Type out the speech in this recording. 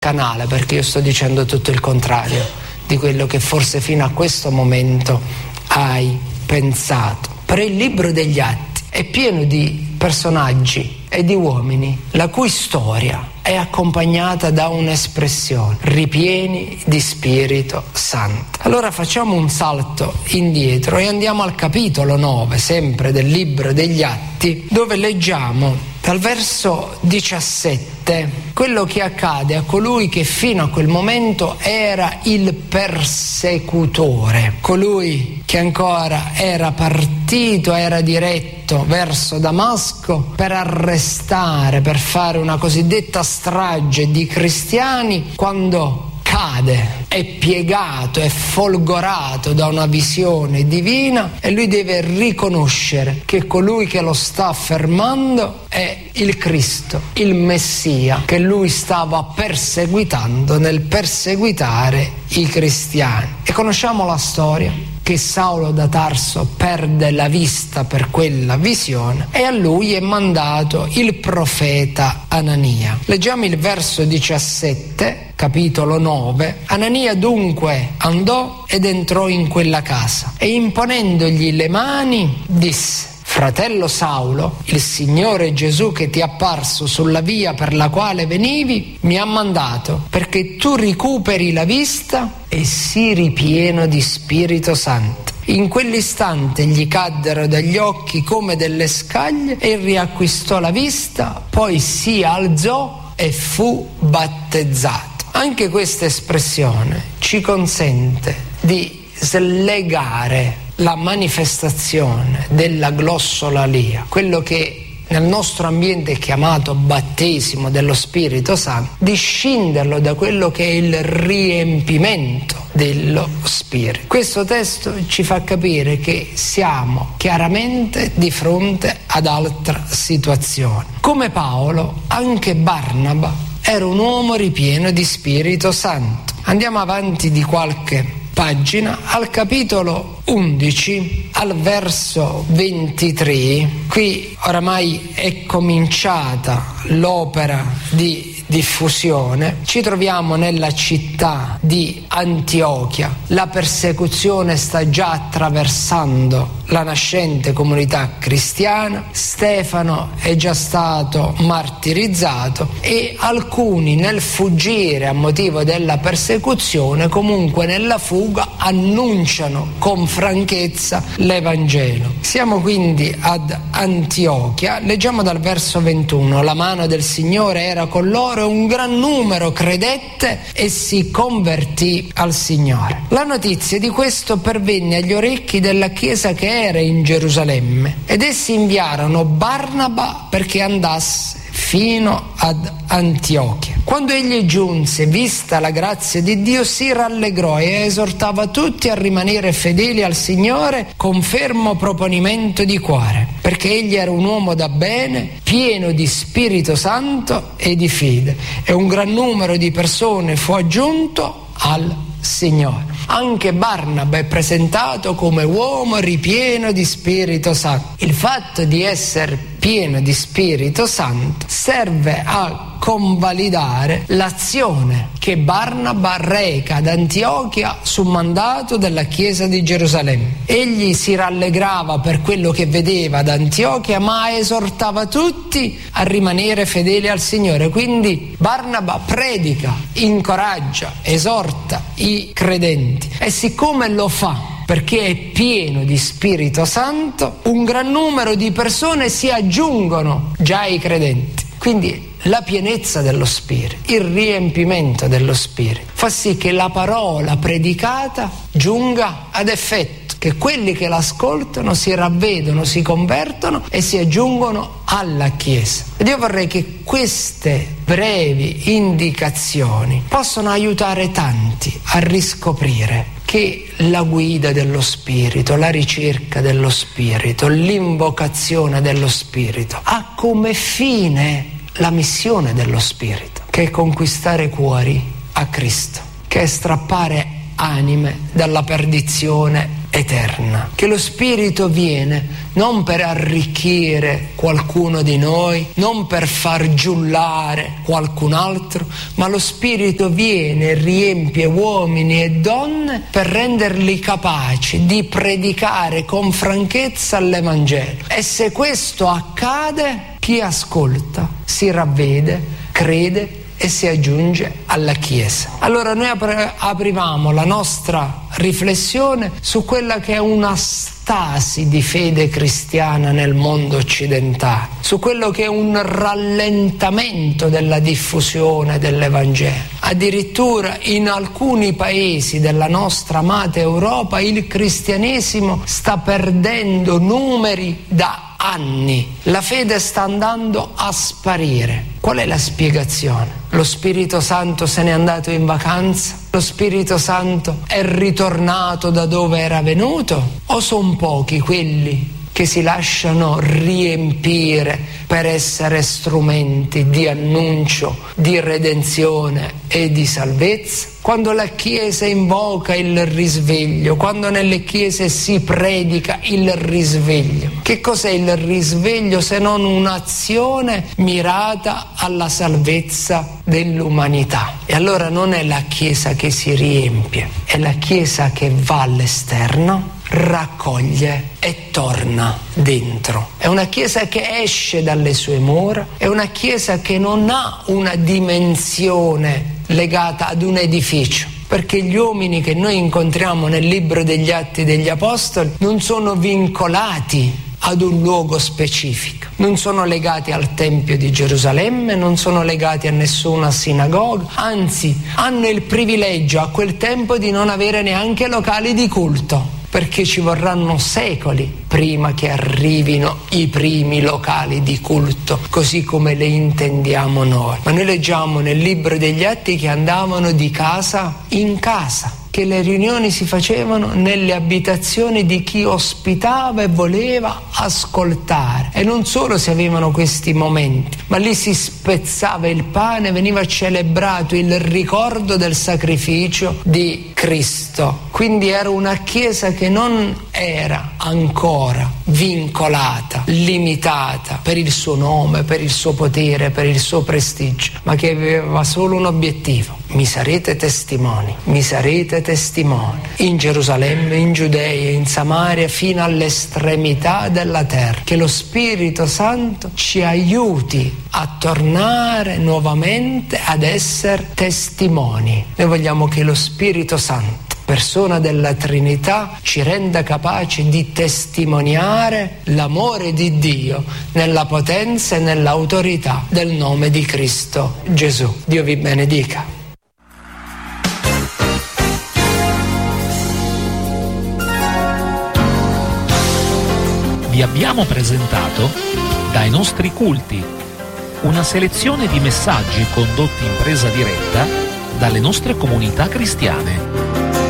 canale, perché io sto dicendo tutto il contrario di quello che forse fino a questo momento hai pensato. Però il libro degli Atti è pieno di personaggi e di uomini la cui storia è accompagnata da un'espressione: ripieni di Spirito Santo. Allora facciamo un salto indietro e andiamo al capitolo 9, sempre del libro degli Atti, dove leggiamo dal verso 17 quello che accade a colui che fino a quel momento era il persecutore, colui che ancora era partito, era diretto verso Damasco per arrestare, per fare una cosiddetta strage di cristiani, quando cade, è piegato, è folgorato da una visione divina e lui deve riconoscere che colui che lo sta affermando è il Cristo, il Messia, che lui stava perseguitando nel perseguitare i cristiani. E conosciamo la storia, che Saulo da Tarso perde la vista per quella visione e a lui è mandato il profeta Anania. Leggiamo il verso 17, capitolo 9. Anania dunque andò ed entrò in quella casa e imponendogli le mani disse: fratello Saulo, il Signore Gesù che ti è apparso sulla via per la quale venivi mi ha mandato perché tu recuperi la vista e sii ripieno di Spirito Santo. In quell'istante gli caddero dagli occhi come delle scaglie e riacquistò la vista, poi si alzò e fu battezzato. Anche questa espressione ci consente di slegare la manifestazione della glossolalia, quello che nel nostro ambiente è chiamato battesimo dello Spirito Santo, di scinderlo da quello che è il riempimento dello Spirito. Questo testo ci fa capire che siamo chiaramente di fronte ad altra situazione. Come Paolo, anche Barnaba era un uomo ripieno di Spirito Santo. Andiamo avanti di qualche pagina al capitolo 11 al verso 23. Qui oramai è cominciata l'opera di diffusione. Ci troviamo nella città di Antiochia. La persecuzione sta già attraversando la nascente comunità cristiana. Stefano è già stato martirizzato e alcuni, nel fuggire a motivo della persecuzione, comunque nella fuga annunciano con franchezza l'Evangelo. Siamo quindi ad Antiochia. Leggiamo dal verso 21. La mano del Signore era con loro, un gran numero credette e si convertì al Signore. La notizia di questo pervenne agli orecchi della chiesa che era in Gerusalemme ed essi inviarono Barnaba perché andasse fino ad Antiochia. Quando egli giunse, vista la grazia di Dio, si rallegrò e esortava tutti a rimanere fedeli al Signore con fermo proponimento di cuore, perché egli era un uomo da bene, pieno di Spirito Santo e di fede, e un gran numero di persone fu aggiunto al Signore. Anche Barnaba è presentato come uomo ripieno di Spirito Santo. Il fatto di essere pieno di Spirito Santo serve a convalidare l'azione che Barnaba reca ad Antiochia su mandato della Chiesa di Gerusalemme. Egli si rallegrava per quello che vedeva ad Antiochia, ma esortava tutti a rimanere fedeli al Signore. Quindi Barnaba predica, incoraggia, esorta i credenti e siccome lo fa perché è pieno di Spirito Santo, un gran numero di persone si aggiungono già ai credenti. Quindi la pienezza dello Spirito, il riempimento dello Spirito fa sì che la parola predicata giunga ad effetto, che quelli che l'ascoltano si ravvedono, si convertono e si aggiungono alla Chiesa. Ed io vorrei che queste brevi indicazioni possano aiutare tanti a riscoprire che la guida dello Spirito, la ricerca dello Spirito, l'invocazione dello Spirito ha come fine la missione dello Spirito, che è conquistare cuori a Cristo, che è strappare anime dalla perdizione eterna. Che lo Spirito viene non per arricchire qualcuno di noi, non per far giullare qualcun altro, ma lo Spirito viene e riempie uomini e donne per renderli capaci di predicare con franchezza l'Evangelo. E se questo accade, chi ascolta si ravvede, crede e si aggiunge alla Chiesa. Allora noi aprivamo la nostra riflessione su quella che è una stasi di fede cristiana nel mondo occidentale, su quello che è un rallentamento della diffusione dell'Evangelo. Addirittura in alcuni paesi della nostra amata Europa il cristianesimo sta perdendo numeri da anni, la fede sta andando a sparire. Qual è la spiegazione? Lo Spirito Santo se n'è andato in vacanza? Lo Spirito Santo è ritornato da dove era venuto? O sono pochi quelli che si lasciano riempire per essere strumenti di annuncio, di redenzione e di salvezza? Quando la Chiesa invoca il risveglio, quando nelle chiese si predica il risveglio, che cos'è il risveglio se non un'azione mirata alla salvezza dell'umanità? E allora non è la Chiesa che si riempie, è la Chiesa che va all'esterno, raccoglie e torna dentro. È una Chiesa che esce dalle sue mura, è una Chiesa che non ha una dimensione legata ad un edificio, perché gli uomini che noi incontriamo nel libro degli Atti degli Apostoli non sono vincolati ad un luogo specifico, non sono legati al Tempio di Gerusalemme, non sono legati a nessuna sinagoga, anzi hanno il privilegio a quel tempo di non avere neanche locali di culto, perché ci vorranno secoli prima che arrivino i primi locali di culto, così come le intendiamo noi. Ma noi leggiamo nel libro degli Atti che andavano di casa in casa, che le riunioni si facevano nelle abitazioni di chi ospitava e voleva ascoltare. E non solo si avevano questi momenti, ma lì si spezzava il pane, veniva celebrato il ricordo del sacrificio di Cristo. Quindi era una Chiesa che non era ancora vincolata, limitata per il suo nome, per il suo potere, per il suo prestigio, ma che aveva solo un obiettivo: mi sarete testimoni, mi sarete testimoni in Gerusalemme, in Giudea, in Samaria, fino all'estremità della terra. Che lo Spirito Santo ci aiuti a tornare nuovamente ad essere testimoni. Noi vogliamo che lo Spirito Santo, persona della Trinità, ci renda capaci di testimoniare l'amore di Dio nella potenza e nell'autorità del nome di Cristo Gesù. Dio vi benedica. Vi abbiamo presentato Dai nostri culti, una selezione di messaggi condotti in presa diretta dalle nostre comunità cristiane.